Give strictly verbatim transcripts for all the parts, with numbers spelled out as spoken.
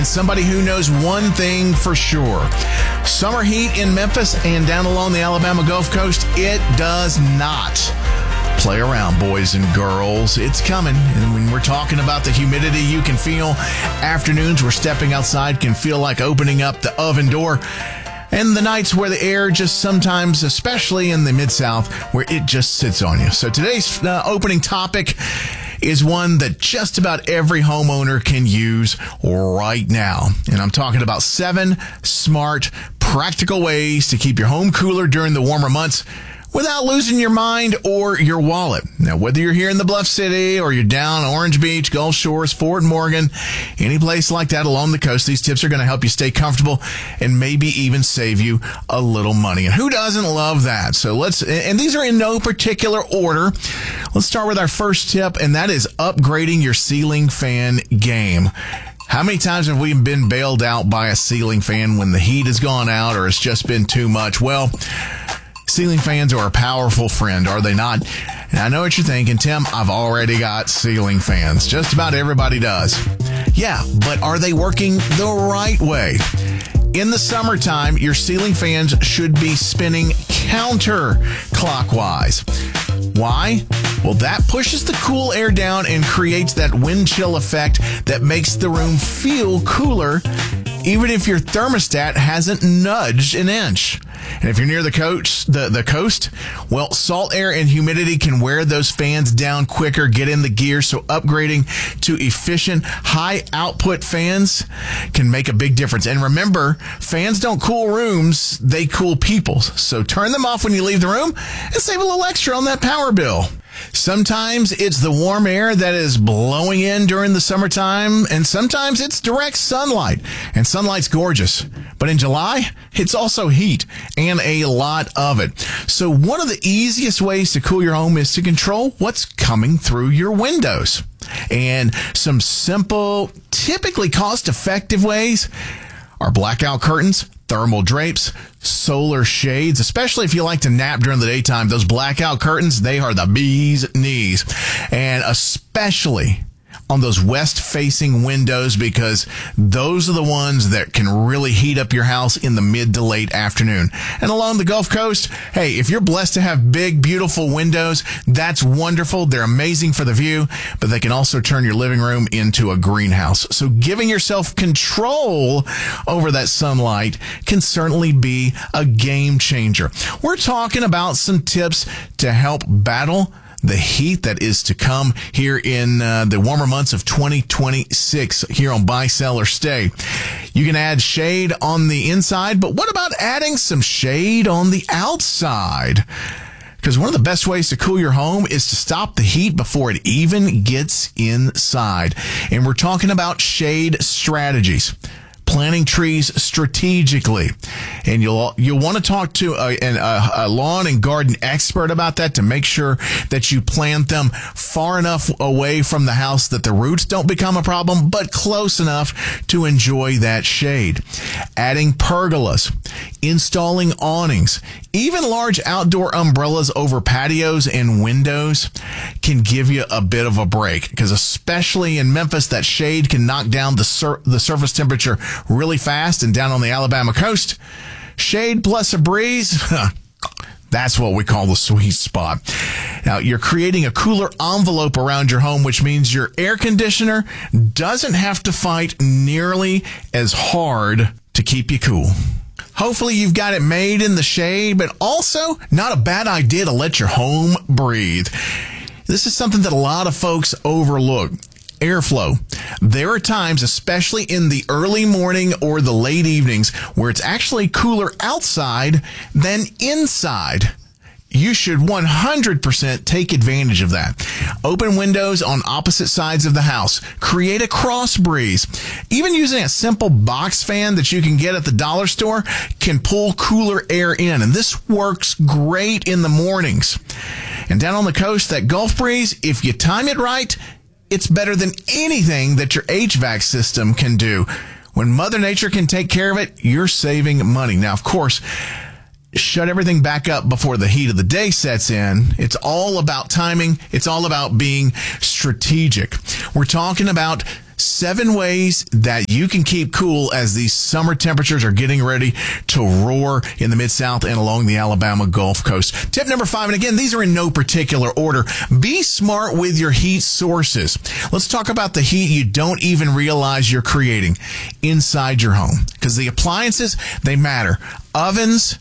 Somebody who knows one thing for sure. Summer heat in Memphis and down along the Alabama Gulf Coast, it does not play around, boys and girls. It's coming. And when we're talking about the humidity you can feel, afternoons where stepping outside can feel like opening up the oven door. And the nights where the air just sometimes, especially in the Mid-South, where it just sits on you. So today's uh, opening topic is one that just about every homeowner can use right now. And I'm talking about seven smart, practical ways to keep your home cooler during the warmer months without losing your mind or your wallet. Now, whether you're here in the Bluff City or you're down Orange Beach, Gulf Shores, Fort Morgan, any place like that along the coast, these tips are going to help you stay comfortable and maybe even save you a little money. And who doesn't love that? So let's, and these are in no particular order. Let's start with our first tip, and that is upgrading your ceiling fan game. How many times have we been bailed out by a ceiling fan when the heat has gone out or it's just been too much? Well, ceiling fans are a powerful friend, are they not? And I know what you're thinking, Tim, I've already got ceiling fans. Just about everybody does. Yeah, but are they working the right way? In the summertime, your ceiling fans should be spinning counterclockwise. Why? Well, that pushes the cool air down and creates that wind chill effect that makes the room feel cooler, even if your thermostat hasn't nudged an inch. And if you're near the coast, the, the coast, well, salt air and humidity can wear those fans down quicker, get in the gear. So upgrading to efficient, high output fans can make a big difference. And remember, fans don't cool rooms, they cool people. So turn them off when you leave the room and save a little extra on that power bill. Sometimes it's the warm air that is blowing in during the summertime, and sometimes it's direct sunlight. And sunlight's gorgeous. But in July, it's also heat, and a lot of it. So one of the easiest ways to cool your home is to control what's coming through your windows. And some simple, typically cost-effective ways are blackout curtains, thermal drapes, solar shades, especially if you like to nap during the daytime. Those blackout curtains, they are the bee's knees. And especially on those west-facing windows, because those are the ones that can really heat up your house in the mid to late afternoon. And along the Gulf Coast, hey, if you're blessed to have big, beautiful windows, that's wonderful. They're amazing for the view, but they can also turn your living room into a greenhouse. So giving yourself control over that sunlight can certainly be a game changer. We're talking about some tips to help battle the heat that is to come here in uh, the warmer months of twenty twenty-six here on Buy, Sell, or Stay. You can add shade on the inside, but what about adding some shade on the outside? Because one of the best ways to cool your home is to stop the heat before it even gets inside. And we're talking about shade strategies. Planting trees strategically. And you'll you'll want to talk to a, a, a lawn and garden expert about that to make sure that you plant them far enough away from the house that the roots don't become a problem, but close enough to enjoy that shade. Adding pergolas, installing awnings, even large outdoor umbrellas over patios and windows can give you a bit of a break, because especially in Memphis, that shade can knock down the sur- the surface temperature really fast, and down on the Alabama coast, shade plus a breeze, that's what we call the sweet spot. Now, you're creating a cooler envelope around your home, which means your air conditioner doesn't have to fight nearly as hard to keep you cool. Hopefully you've got it made in the shade, but also not a bad idea to let your home breathe. This is something that a lot of folks overlook. Airflow. There are times, especially in the early morning or the late evenings, where it's actually cooler outside than inside. You should one hundred percent take advantage of that. Open windows on opposite sides of the house. Create a cross breeze. Even using a simple box fan that you can get at the dollar store can pull cooler air in, and this works great in the mornings. And down on the coast, that Gulf breeze, if you time it right, it's better than anything that your H V A C system can do. When Mother Nature can take care of it, you're saving money. Now, of course, shut everything back up before the heat of the day sets in. It's all about timing. It's all about being strategic. We're talking about Seven ways that you can keep cool as these summer temperatures are getting ready to roar in the Mid-South and along the Alabama Gulf Coast. Tip number five, and again, these are in no particular order. Be smart with your heat sources. Let's talk about the heat you don't even realize you're creating inside your home, because the appliances, they matter. Ovens,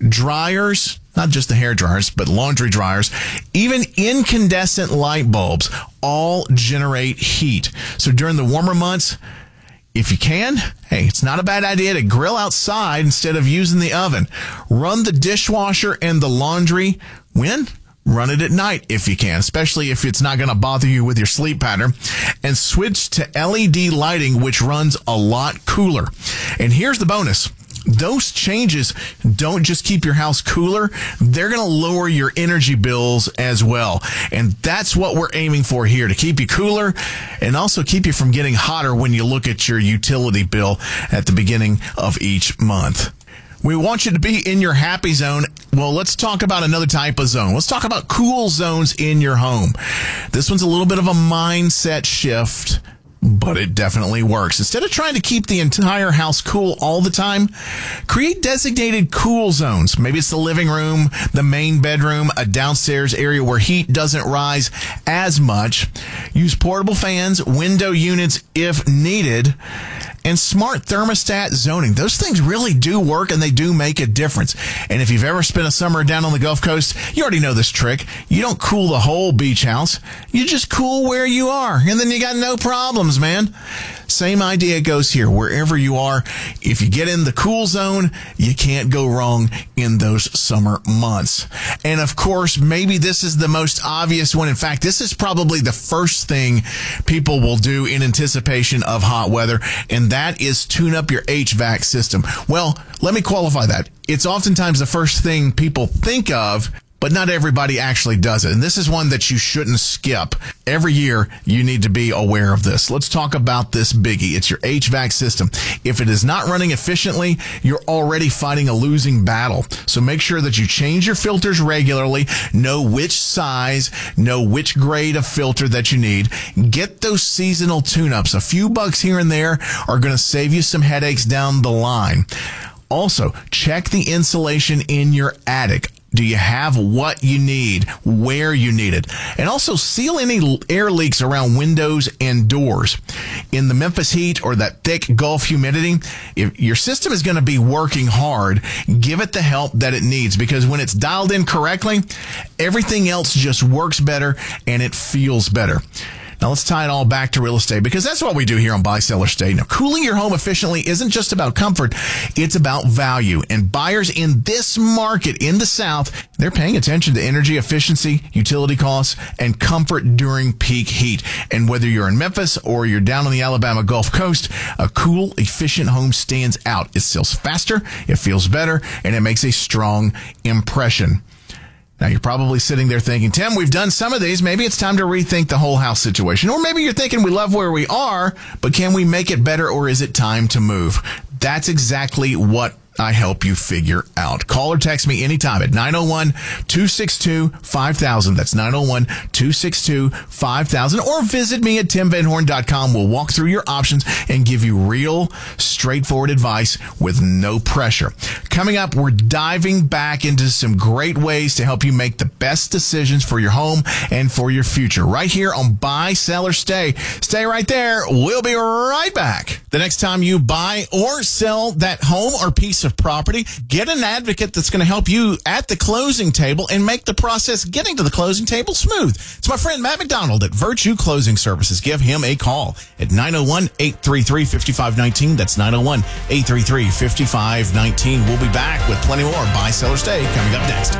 dryers, not just the hair dryers, but laundry dryers, even incandescent light bulbs all generate heat. So during the warmer months, if you can, hey, it's not a bad idea to grill outside instead of using the oven. Run the dishwasher and the laundry when? Run it at night if you can, especially if it's not going to bother you with your sleep pattern. And switch to L E D lighting, which runs a lot cooler. And here's the bonus. Those changes don't just keep your house cooler, they're going to lower your energy bills as well. And that's what we're aiming for here, to keep you cooler and also keep you from getting hotter when you look at your utility bill at the beginning of each month. We want you to be in your happy zone. Well, let's talk about another type of zone. Let's talk about cool zones in your home. This one's a little bit of a mindset shift, but it definitely works. Instead of trying to keep the entire house cool all the time, create designated cool zones. Maybe it's the living room, the main bedroom, a downstairs area where heat doesn't rise as much. Use portable fans, window units if needed, and smart thermostat zoning. Those things really do work, and they do make a difference. And if you've ever spent a summer down on the Gulf Coast, you already know this trick. You don't cool the whole beach house. You just cool where you are, and then you got no problems, man. Same idea goes here. Wherever you are, if you get in the cool zone, you can't go wrong in those summer months. And of course, maybe this is the most obvious one. In fact, this is probably the first thing people will do in anticipation of hot weather, and that is tune up your H V A C system. Well, let me qualify that. It's oftentimes the first thing people think of, but not everybody actually does it. And this is one that you shouldn't skip. Every year, you need to be aware of this. Let's talk about this biggie. It's your H V A C system. If it is not running efficiently, you're already fighting a losing battle. So make sure that you change your filters regularly, know which size, know which grade of filter that you need. Get those seasonal tune-ups. A few bucks here and there are going to save you some headaches down the line. Also, check the insulation in your attic. Do you have what you need, where you need it? And also seal any air leaks around windows and doors. In the Memphis heat or that thick Gulf humidity, if your system is going to be working hard, give it the help that it needs, because when it's dialed in correctly, everything else just works better and it feels better. Now let's tie it all back to real estate, because that's what we do here on Buy, Sell, or Stay. Now, cooling your home efficiently isn't just about comfort, it's about value. And buyers in this market in the South, they're paying attention to energy efficiency, utility costs, and comfort during peak heat. And whether you're in Memphis or you're down on the Alabama Gulf Coast, a cool, efficient home stands out. It sells faster, it feels better, and it makes a strong impression. Now, you're probably sitting there thinking, Tim, we've done some of these. Maybe it's time to rethink the whole house situation. Or maybe you're thinking we love where we are, but can we make it better, or is it time to move? That's exactly what I help you figure out. Call or text me anytime at nine oh one, two six two, five thousand. That's nine oh one, two six two, five thousand. Or visit me at tim van horn dot com. We'll walk through your options and give you real, straightforward advice with no pressure. Coming up, we're diving back into some great ways to help you make the best decisions for your home and for your future. Right here on Buy, Sell, or Stay. Stay right there. We'll be right back. The next time you buy or sell that home or piece of property, get an advocate that's going to help you at the closing table and make the process getting to the closing table smooth. It's my friend Matt McDonald at Virtue Closing Services. Give him a call at nine oh one, eight three three, five five one nine. That's nine oh one, eight three three, five five one nine. We'll be back with plenty more Buy, Sell, or Stay coming up next.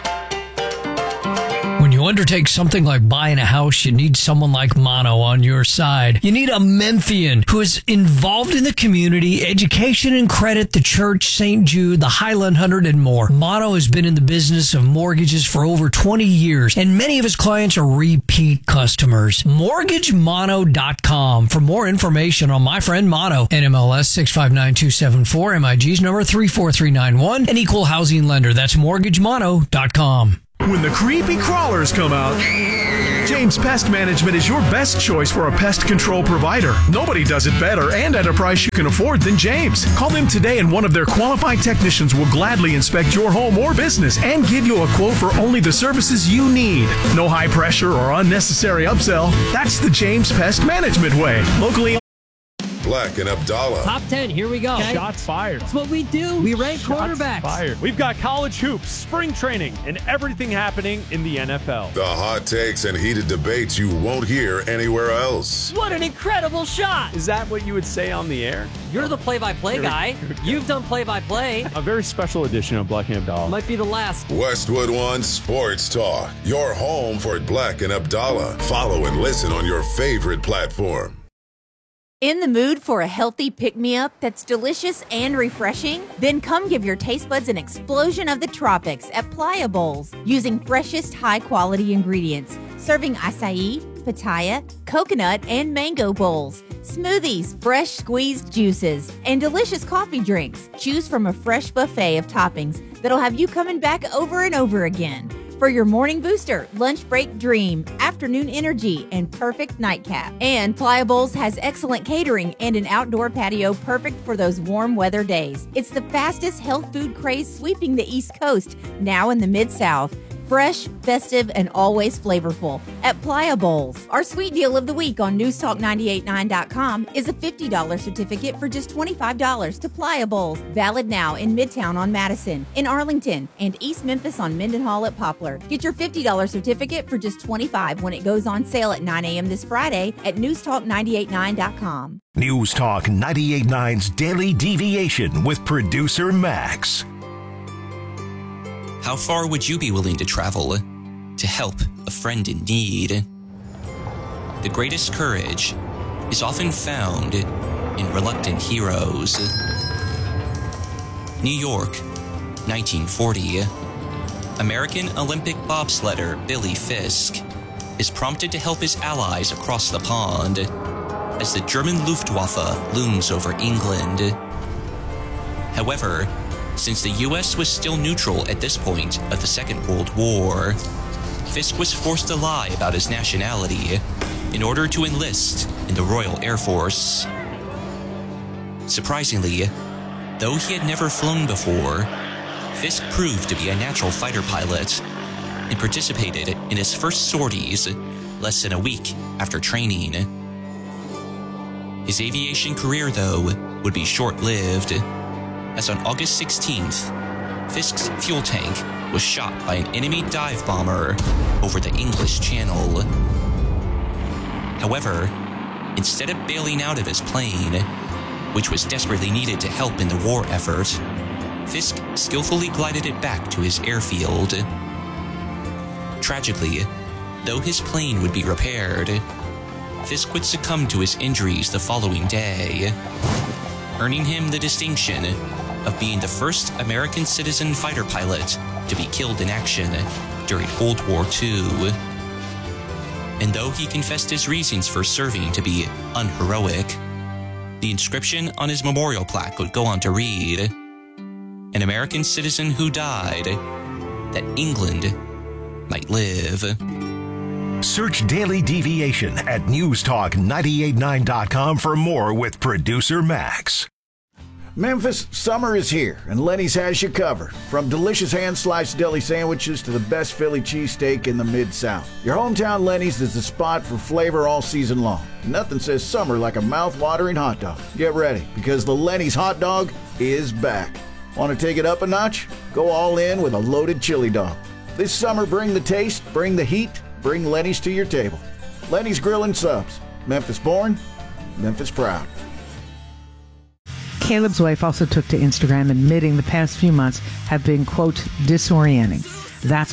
When you undertake something like buying a house, you need someone like Mono on your side. You need a Memphian who is involved in the community, education and credit, the church, Saint Jude, the Highland Hundred, and more. Mono has been in the business of mortgages for over twenty years, and many of his clients are repeat customers. mortgage mono dot com for more information on my friend Mono. N M L S six five nine two seven four, M I G's number three four three nine one, an equal housing lender. That's mortgage mono dot com. When the creepy crawlers come out, James Pest Management is your best choice for a pest control provider. Nobody does it better and at a price you can afford than James. Call them today and one of their qualified technicians will gladly inspect your home or business and give you a quote for only the services you need. No high pressure or unnecessary upsell. That's the James Pest Management way. Locally. Black and Abdallah. Top ten, here we go. Okay. Shots fired. That's what we do. We rank Shots quarterbacks. Fired. We've got college hoops, spring training, and everything happening in the N F L. The hot takes and heated debates you won't hear anywhere else. What an incredible shot. Is that what you would say on the air? You're the play-by-play guy. You've done play-by-play. A very special edition of Black and Abdallah. Might be the last. Westwood One Sports Talk. Your home for Black and Abdallah. Follow and listen on your favorite platform. In the mood for a healthy pick-me-up that's delicious and refreshing? Then come give your taste buds an explosion of the tropics at Playa Bowls, using freshest, high-quality ingredients, serving acai, pitaya, coconut, and mango bowls, smoothies, fresh squeezed juices, and delicious coffee drinks. Choose from a fresh buffet of toppings that'll have you coming back over and over again. For your morning booster, lunch break dream, afternoon energy, and perfect nightcap. And Playa Bowls has excellent catering and an outdoor patio perfect for those warm weather days. It's the fastest health food craze sweeping the East Coast, now in the Mid-South. Fresh, festive, and always flavorful at Playa Bowls. Our sweet deal of the week on news talk nine eight nine dot com is a fifty dollars certificate for just twenty-five dollars to Playa Bowls. Valid now in Midtown on Madison, in Arlington, and East Memphis on Mendenhall at Poplar. Get your fifty dollars certificate for just twenty-five dollars when it goes on sale at nine a.m. this Friday at news talk nine eight nine dot com. News Talk ninety-eight point nine's Daily Deviation with producer Max. How far would you be willing to travel to help a friend in need? The greatest courage is often found in reluctant heroes. New York, nineteen forty. American Olympic bobsledder Billy Fisk is prompted to help his allies across the pond as the German Luftwaffe looms over England. However, since the U S was still neutral at this point of the Second World War, Fisk was forced to lie about his nationality in order to enlist in the Royal Air Force. Surprisingly, though he had never flown before, Fisk proved to be a natural fighter pilot and participated in his first sorties less than a week after training. His aviation career, though, would be short-lived, as on August sixteenth, Fisk's fuel tank was shot by an enemy dive bomber over the English Channel. However, instead of bailing out of his plane, which was desperately needed to help in the war effort, Fisk skillfully glided it back to his airfield. Tragically, though his plane would be repaired, Fisk would succumb to his injuries the following day, earning him the distinction of being the first American citizen fighter pilot to be killed in action during World War Two. And though he confessed his reasons for serving to be unheroic, the inscription on his memorial plaque would go on to read, "An American citizen who died that England might live." Search Daily Deviation at news talk nine eight nine dot com for more with producer Max. Memphis, summer is here, and Lenny's has you covered. From delicious hand-sliced deli sandwiches to the best Philly cheesesteak in the Mid-South. Your hometown Lenny's is the spot for flavor all season long. Nothing says summer like a mouth-watering hot dog. Get ready, because the Lenny's hot dog is back. Want to take it up a notch? Go all in with a loaded chili dog. This summer, bring the taste, bring the heat, bring Lenny's to your table. Lenny's Grill and Subs. Memphis born, Memphis proud. Caleb's wife also took to Instagram, admitting the past few months have been, quote, disorienting. That's